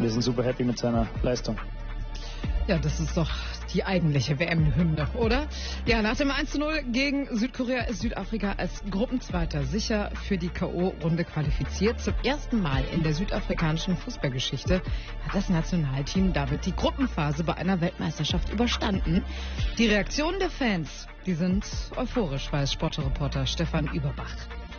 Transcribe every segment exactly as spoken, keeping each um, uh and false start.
wir sind super happy mit seiner Leistung. Ja, das ist doch die eigentliche W M-Hymne, oder? Ja, nach dem eins zu null gegen Südkorea ist Südafrika als Gruppenzweiter sicher für die K O-Runde qualifiziert. Zum ersten Mal in der südafrikanischen Fußballgeschichte hat das Nationalteam damit die Gruppenphase bei einer Weltmeisterschaft überstanden. Die Reaktionen der Fans, die sind euphorisch, weiß Sportreporter Stefan Überbach.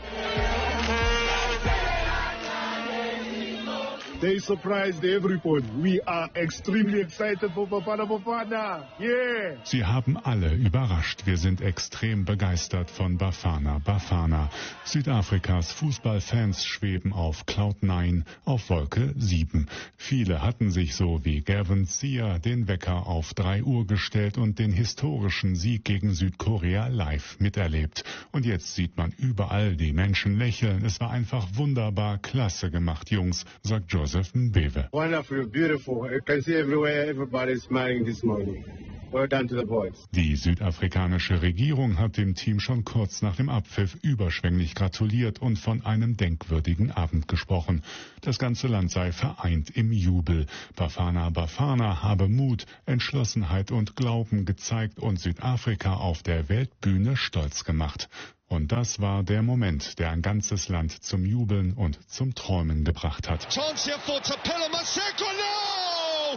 They surprised everybody. We are extremely excited for Bafana Bafana. Yeah! Sie haben alle überrascht. Wir sind extrem begeistert von Bafana Bafana. Südafrikas Fußballfans schweben auf Cloud neun, auf Wolke sieben. Viele hatten sich so wie Gavin Sear den Wecker auf drei Uhr gestellt und den historischen Sieg gegen Südkorea live miterlebt. Und jetzt sieht man überall die Menschen lächeln. Es war einfach wunderbar, klasse gemacht, Jungs, sagt Joseph Mbewe. Wonderful, beautiful. You can see everywhere everybody is smiling this morning. Well done to the boys. Die südafrikanische Regierung hat dem Team schon kurz nach dem Abpfiff überschwänglich gratuliert und von einem denkwürdigen Abend gesprochen. Das ganze Land sei vereint im Jubel. Bafana Bafana habe Mut, Entschlossenheit und Glauben gezeigt und Südafrika auf der Weltbühne stolz gemacht. Und das war der Moment, der ein ganzes Land zum Jubeln und zum Träumen gebracht hat. Chance here for Tapelo Maseko. No!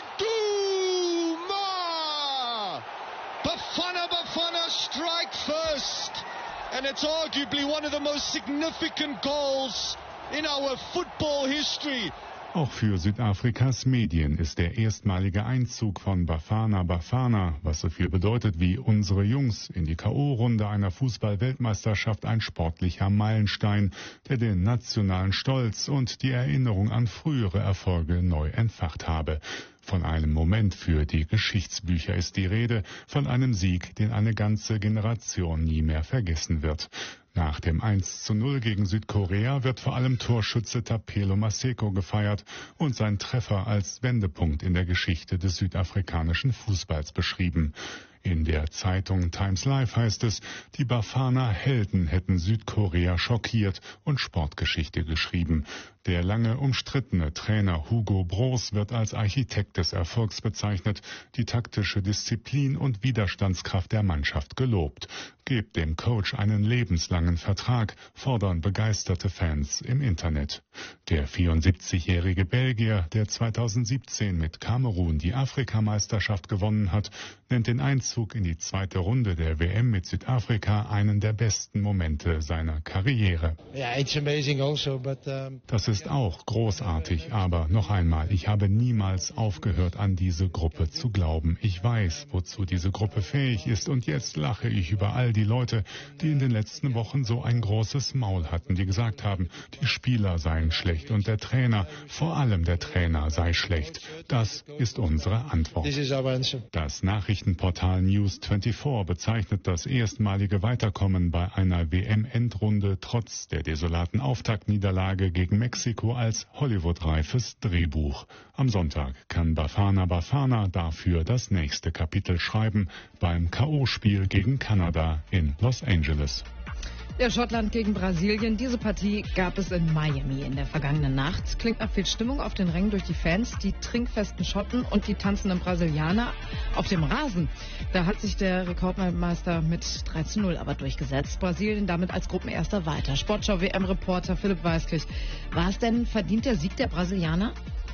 Laduma! Bafana Bafana strike first. And it's arguably one of the most significant goals in our football history. Auch für Südafrikas Medien ist der erstmalige Einzug von Bafana Bafana, was so viel bedeutet wie unsere Jungs, in die K O-Runde einer Fußball-Weltmeisterschaft ein sportlicher Meilenstein, der den nationalen Stolz und die Erinnerung an frühere Erfolge neu entfacht habe. Von einem Moment für die Geschichtsbücher ist die Rede, von einem Sieg, den eine ganze Generation nie mehr vergessen wird. Nach dem eins zu null gegen Südkorea wird vor allem Torschütze Tapelo Maseko gefeiert und sein Treffer als Wendepunkt in der Geschichte des südafrikanischen Fußballs beschrieben. In der Zeitung Times Live heißt es, die Bafana Helden hätten Südkorea schockiert und Sportgeschichte geschrieben. Der lange umstrittene Trainer Hugo Broos wird als Architekt des Erfolgs bezeichnet, die taktische Disziplin und Widerstandskraft der Mannschaft gelobt. Gebt dem Coach einen lebenslangen Vertrag, fordern begeisterte Fans im Internet. Der vierundsiebzigjährige Belgier, der zweitausendsiebzehn mit Kamerun die Afrikameisterschaft gewonnen hat, nennt den Einzug in die zweite Runde der W M mit Südafrika einen der besten Momente seiner Karriere. Das ist auch großartig, aber noch einmal, ich habe niemals aufgehört, an diese Gruppe zu glauben. Ich weiß, wozu diese Gruppe fähig ist und jetzt lache ich über all die Leute, die in den letzten Wochen so ein großes Maul hatten, die gesagt haben, die Spieler seien schlecht und der Trainer, vor allem der Trainer, sei schlecht. Das ist unsere Antwort. Das Nachrichtenportal News vierundzwanzig bezeichnet das erstmalige Weiterkommen bei einer W M-Endrunde trotz der desolaten Auftaktniederlage gegen Mexiko als Hollywood-reifes Drehbuch. Am Sonntag kann Bafana Bafana dafür das nächste Kapitel schreiben beim K O-Spiel gegen Kanada in Los Angeles. Ja, Schottland gegen Brasilien. Diese Partie gab es in Miami in der vergangenen Nacht. Klingt nach viel Stimmung auf den Rängen durch die Fans, die trinkfesten Schotten und die tanzenden Brasilianer auf dem Rasen. Da hat sich der Rekordmeister mit drei zu null aber durchgesetzt. Brasilien damit als Gruppenerster weiter. Sportschau-W M-Reporter Philipp Weiskirch. War es denn verdient der Sieg der Brasilianer?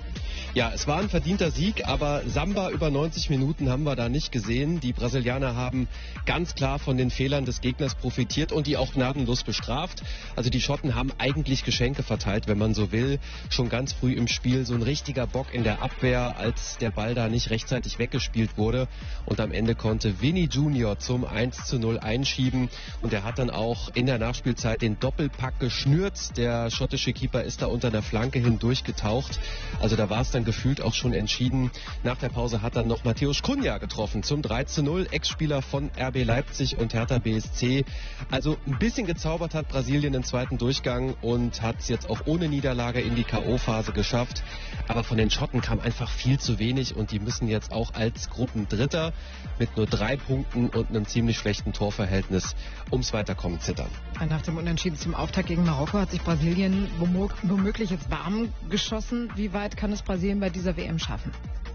Ja, es war ein verdienter Sieg, aber Samba über neunzig Minuten haben wir da nicht gesehen. Die Brasilianer haben ganz klar von den Fehlern des Gegners profitiert und die auch gnadenlos bestraft. Also die Schotten haben eigentlich Geschenke verteilt, wenn man so will. Schon ganz früh im Spiel so ein richtiger Bock in der Abwehr, als der Ball da nicht rechtzeitig weggespielt wurde. Und am Ende konnte Vini Junior zum eins zu null einschieben. Und er hat dann auch in der Nachspielzeit den Doppelpack geschnürt. Der schottische Keeper ist da unter der Flanke hindurch getaucht. Also da war es dann gefühlt auch schon entschieden. Nach der Pause hat dann noch Mateusz Cunha getroffen zum drei zu null, Ex-Spieler von R B Leipzig und Hertha B S C. Also ein bisschen gezaubert hat Brasilien im zweiten Durchgang und hat es jetzt auch ohne Niederlage in die K O-Phase geschafft. Aber von den Schotten kam einfach viel zu wenig und die müssen jetzt auch als Gruppendritter mit nur drei Punkten und einem ziemlich schlechten Torverhältnis ums Weiterkommen zittern. Nach dem Unentschieden zum Auftakt gegen Marokko hat sich Brasilien womöglich jetzt warm geschossen. Wie weit kann es Brasilien Spielen bei dieser W M schaffen?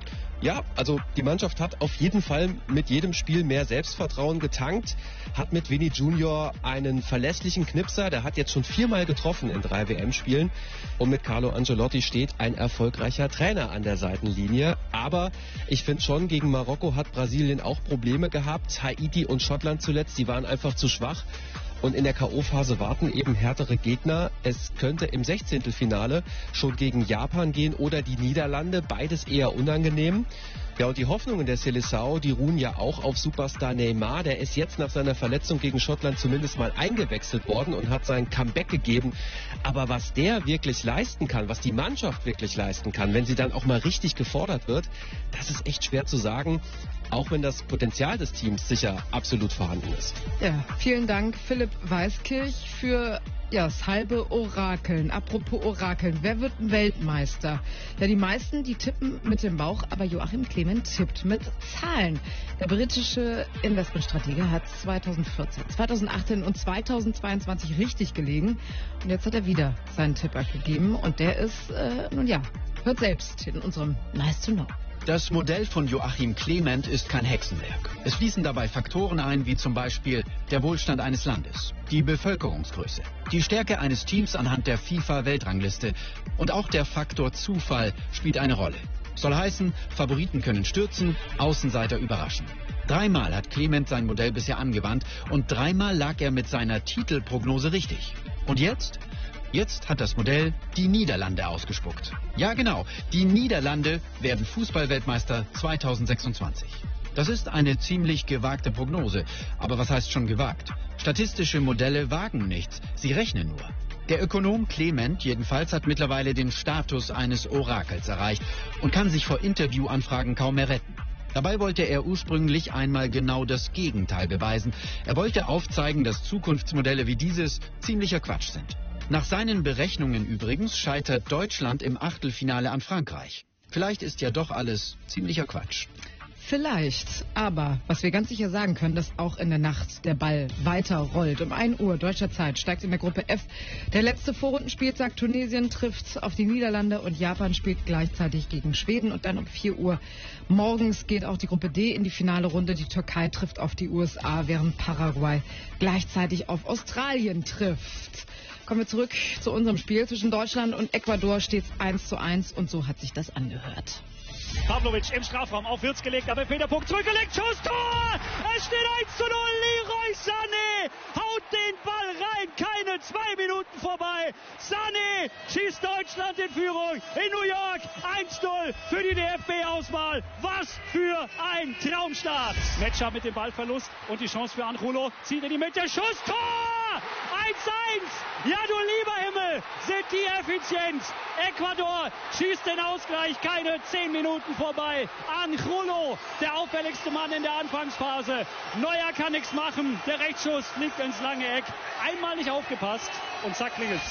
Ja, also die Mannschaft hat auf jeden Fall mit jedem Spiel mehr Selbstvertrauen getankt, hat mit Vinny Junior einen verlässlichen Knipser, der hat jetzt schon viermal getroffen in drei W M-Spielen und mit Carlo Ancelotti steht ein erfolgreicher Trainer an der Seitenlinie. Aber ich finde schon, gegen Marokko hat Brasilien auch Probleme gehabt, Haiti und Schottland zuletzt, die waren einfach zu schwach. Und in der K O-Phase warten eben härtere Gegner. Es könnte im Sechzehntelfinale schon gegen Japan gehen oder die Niederlande. Beides eher unangenehm. Ja, und die Hoffnungen der Seleção, die ruhen ja auch auf Superstar Neymar. Der ist jetzt nach seiner Verletzung gegen Schottland zumindest mal eingewechselt worden und hat sein Comeback gegeben. Aber was der wirklich leisten kann, was die Mannschaft wirklich leisten kann, wenn sie dann auch mal richtig gefordert wird, das ist echt schwer zu sagen. Auch wenn das Potenzial des Teams sicher absolut vorhanden ist. Ja, vielen Dank, Philipp Weißkirch, für ja, das halbe Orakeln. Apropos Orakeln, wer wird ein Weltmeister? Ja, die meisten, die tippen mit dem Bauch, aber Joachim Clement tippt mit Zahlen. Der britische Investmentstratege hat zweitausendvierzehn, zweitausendachtzehn und zweitausendzweiundzwanzig richtig gelegen. Und jetzt hat er wieder seinen Tipp abgegeben. Und der ist, äh, nun ja, hört selbst in unserem Nice to Know. Das Modell von Joachim Clement ist kein Hexenwerk. Es fließen dabei Faktoren ein, wie zum Beispiel der Wohlstand eines Landes, die Bevölkerungsgröße, die Stärke eines Teams anhand der FIFA-Weltrangliste und auch der Faktor Zufall spielt eine Rolle. Soll heißen, Favoriten können stürzen, Außenseiter überraschen. Dreimal hat Clement sein Modell bisher angewandt und dreimal lag er mit seiner Titelprognose richtig. Und jetzt? Jetzt hat das Modell die Niederlande ausgespuckt. Ja genau, die Niederlande werden Fußballweltmeister zweitausendsechsundzwanzig. Das ist eine ziemlich gewagte Prognose. Aber was heißt schon gewagt? Statistische Modelle wagen nichts, sie rechnen nur. Der Ökonom Clement jedenfalls hat mittlerweile den Status eines Orakels erreicht und kann sich vor Interviewanfragen kaum mehr retten. Dabei wollte er ursprünglich einmal genau das Gegenteil beweisen. Er wollte aufzeigen, dass Zukunftsmodelle wie dieses ziemlicher Quatsch sind. Nach seinen Berechnungen übrigens scheitert Deutschland im Achtelfinale an Frankreich. Vielleicht ist ja doch alles ziemlicher Quatsch. Vielleicht, aber was wir ganz sicher sagen können, dass auch in der Nacht der Ball weiter rollt. Um ein Uhr deutscher Zeit steigt in der Gruppe F der letzte Vorrundenspieltag. Tunesien trifft auf die Niederlande und Japan spielt gleichzeitig gegen Schweden. Und dann um vier Uhr morgens geht auch die Gruppe D in die finale Runde. Die Türkei trifft auf die U S A, während Paraguay gleichzeitig auf Australien trifft. Kommen wir zurück zu unserem Spiel. Zwischen Deutschland und Ecuador steht es eins zu eins und so hat sich das angehört. Pavlovic im Strafraum auf Wirtz gelegt, aber Federpunkt zurückgelegt, Schuss, Tor! Es steht eins zu null, Leroy Sané haut den Ball rein, keine zwei Minuten vorbei. Sané schießt Deutschland in Führung in New York, eins null für die D F B-Auswahl. Was für ein Traumstart. Metscher mit dem Ballverlust und die Chance für Angulo, zieht in die Mitte, Schuss, Tor! eins eins! Ja, du lieber Himmel, sind die effizient. Ecuador schießt den Ausgleich, keine zehn Minuten vorbei. Angulo, der auffälligste Mann in der Anfangsphase. Neuer kann nichts machen, der Rechtsschuss fliegt ins lange Eck. Einmal nicht aufgepasst und zack klingelt's.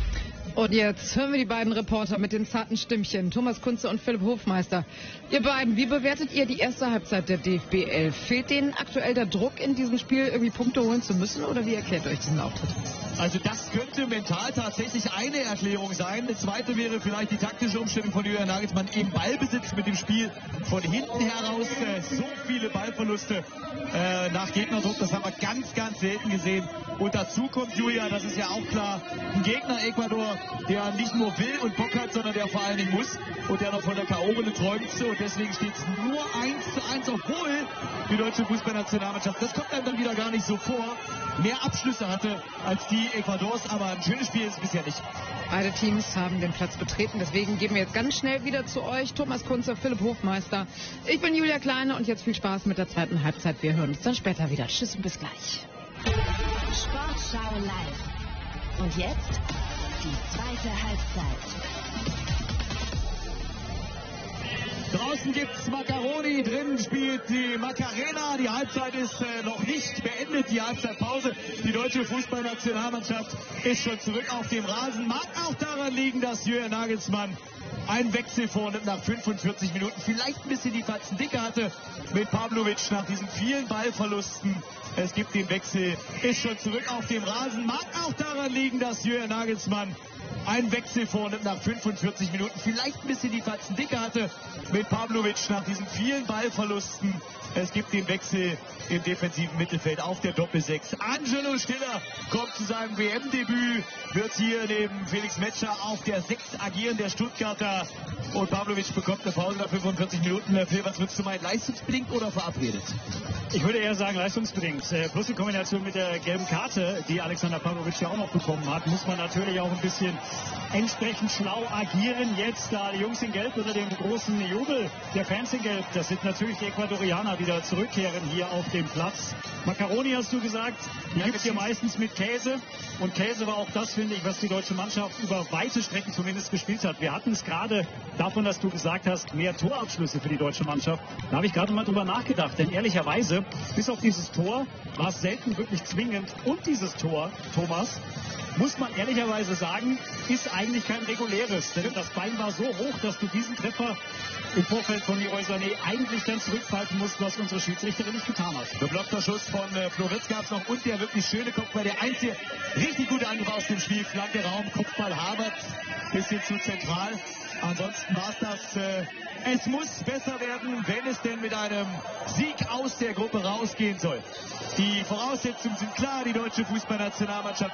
Und jetzt hören wir die beiden Reporter mit den zarten Stimmchen, Thomas Kunze und Philipp Hofmeister. Ihr beiden, wie bewertet ihr die erste Halbzeit der D F B elf? Fehlt denen aktuell der Druck, in diesem Spiel irgendwie Punkte holen zu müssen, oder wie erklärt euch diesen Auftritt? Also das könnte mental tatsächlich eine Erklärung sein. Eine zweite wäre vielleicht die taktische Umstellung von Julian Nagelsmann im Ballbesitz mit dem Spiel von hinten heraus. Äh, so viele Ballverluste äh, nach Gegnerdruck, das haben wir ganz, ganz selten gesehen. Und dazu kommt, Julia, das ist ja auch klar, ein Gegner Ecuador, der nicht nur will und Bock hat, sondern der vor allen Dingen muss und der noch von der K O-Runde träumt. Und deswegen steht es nur eins zu eins, obwohl die deutsche Fußballnationalmannschaft, das kommt einem dann wieder gar nicht so vor, mehr Abschlüsse hatte als die Ecuadors, aber ein schönes Spiel ist es bisher nicht. Beide Teams haben den Platz betreten, deswegen gehen wir jetzt ganz schnell wieder zu euch. Thomas Kunze, Philipp Hofmeister. Ich bin Julia Kleine und jetzt viel Spaß mit der zweiten Halbzeit. Wir hören uns dann später wieder. Tschüss und bis gleich. Sportschau live. Und jetzt die zweite Halbzeit. Draußen gibt's Macaroni, drinnen spielt die Macarena. Die Halbzeit ist äh, noch nicht beendet, die Halbzeitpause. Die deutsche Fußballnationalmannschaft ist schon zurück auf dem Rasen. Mag auch daran liegen, dass Julian Nagelsmann einen Wechsel vornimmt nach fünfundvierzig Minuten. Vielleicht ein bisschen die Fatzen dicker hatte mit Pavlovic nach diesen vielen Ballverlusten. Es gibt den Wechsel, ist schon zurück auf dem Rasen. Mag auch daran liegen, dass Julian Nagelsmann ein Wechsel vorne nach fünfundvierzig Minuten. Vielleicht ein bisschen die Fatzen dicker hatte mit Pavlovic nach diesen vielen Ballverlusten. Es gibt den Wechsel im defensiven Mittelfeld auf der Doppelsechs. Angelo Stiller kommt zu seinem W M-Debüt, wird hier neben Felix Metscher auf der Sechs agieren, der Stuttgarter. Und Pavlovic bekommt eine Pause nach fünfundvierzig Minuten. Phil, was würdest du meinen, leistungsbedingt oder verabredet? Ich würde eher sagen leistungsbedingt. Äh, plus in Kombination mit der gelben Karte, die Alexander Pavlovic ja auch noch bekommen hat, muss man natürlich auch ein bisschen entsprechend schlau agieren. Jetzt da die Jungs in Gelb unter dem großen Jubel der Fans in Gelb. Das sind natürlich die Ecuadorianer wieder zurückkehren hier auf dem Platz. Macaroni hast du gesagt, die gibt es hier meistens mit Käse. Und Käse war auch das, finde ich, was die deutsche Mannschaft über weite Strecken zumindest gespielt hat. Wir hatten es gerade davon, dass du gesagt hast, mehr Torabschlüsse für die deutsche Mannschaft. Da habe ich gerade mal drüber nachgedacht. Denn ehrlicherweise, bis auf dieses Tor war es selten wirklich zwingend. Und dieses Tor, Thomas, muss man ehrlicherweise sagen, ist eigentlich kein reguläres. Denn das Bein war so hoch, dass du diesen Treffer im Vorfeld von Leroy Sané eigentlich dann zurückpfeifen musst, was unsere Schiedsrichterin nicht getan hat. Geblockter Schuss von äh, Floritz gab es noch und der wirklich schöne Kopfball. Der einzige richtig gute Angriff aus dem Spiel. Flanke Raum, Kopfball Havertz, bisschen zu zentral. Ansonsten war es das. Äh, es muss besser werden, wenn es denn mit einem Sieg aus der Gruppe rausgehen soll. Die Voraussetzungen sind klar. Die deutsche Fußballnationalmannschaft